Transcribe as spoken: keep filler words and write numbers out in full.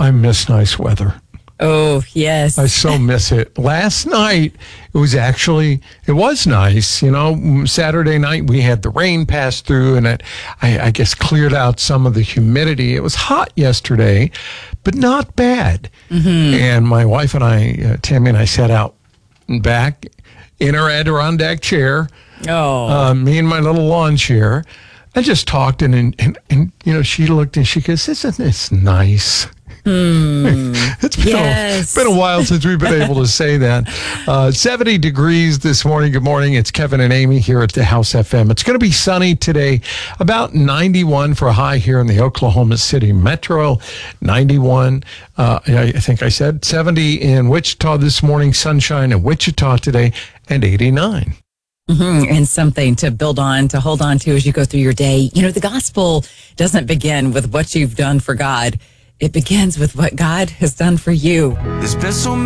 I miss nice weather. Oh, yes. I so miss it. Last night, it was actually, it was nice. You know, Saturday night, we had the rain pass through, and it, I, I guess, cleared out some of the humidity. It was hot yesterday, but not bad. Mm-hmm. And my wife and I, uh, Tammy and I, sat out back in our Adirondack chair. Oh. Uh, me and my little lawn chair. I just talked, and, and, and, and, you know, she looked and she goes, isn't this nice? Hmm. It's been, Yes. a, been a while since we've been able to say that. Uh, seventy degrees this morning. Good morning. It's Kevin and Amy here at the House F M. It's going to be sunny today. About ninety-one for a high here in the Oklahoma City metro. ninety-one, uh, I think I said. seventy in Wichita this morning. Sunshine in Wichita today. And eighty-nine. Mm-hmm. And something to build on, to hold on to as you go through your day. You know, the gospel doesn't begin with what you've done for God. It begins with what God has done for you. There's been so many